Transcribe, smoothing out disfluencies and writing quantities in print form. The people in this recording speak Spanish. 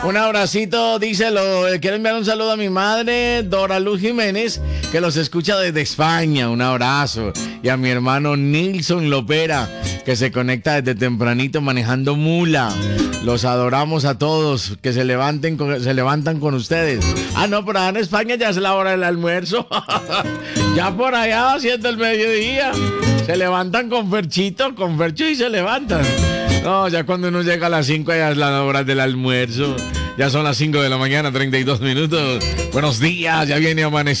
Un abracito, díselo. Quiero enviar un saludo a mi madre, Dora Luz Jiménez, que los escucha desde España. Un abrazo. Y a mi hermano Nilson Lopera, que se conecta desde tempranito manejando mula. Los adoramos a todos, que se levantan con ustedes. Ah, no, por allá en España ya es la hora del almuerzo. Ya por allá, haciendo el mediodía. Se levantan con Ferchito y se levantan. No, ya cuando uno llega a las 5 ya es la hora del almuerzo. Ya son las 5 de la mañana, 32 minutos. Buenos días, ya viene amaneciendo.